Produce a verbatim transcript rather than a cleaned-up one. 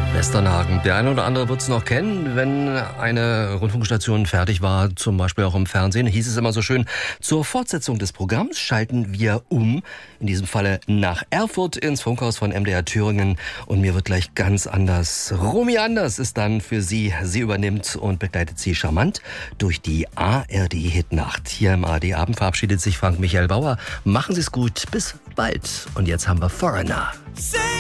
Westernhagen. Der eine oder andere wird es noch kennen, wenn eine Rundfunkstation fertig war, zum Beispiel auch im Fernsehen, hieß es immer so schön, zur Fortsetzung des Programms schalten wir um, in diesem Falle nach Erfurt ins Funkhaus von M D R Thüringen, und mir wird gleich ganz anders. Romy Anders ist dann für Sie, sie übernimmt und begleitet Sie charmant durch die A R D-Hitnacht. Hier im A R D-Abend verabschiedet sich Frank Michael Bauer. Machen Sie es gut, bis bald. Und jetzt haben wir Foreigner.